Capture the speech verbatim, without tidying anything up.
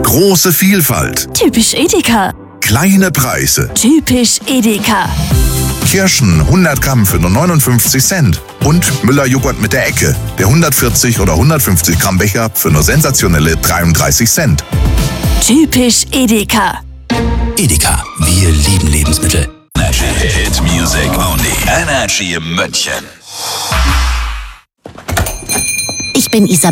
Große Vielfalt. Typisch Edeka. Kleine Preise. Typisch Edeka. Kirschen hundert Gramm für nur neunundfünfzig Cent. Und Müller-Joghurt mit der Ecke. Der hundertvierzig oder hundertfünfzig Gramm Becher für nur sensationelle dreiunddreißig Cent. Typisch Edeka. Edeka, wir lieben Lebensmittel. Hit Music Only. Energy in München. Ich bin Isabel.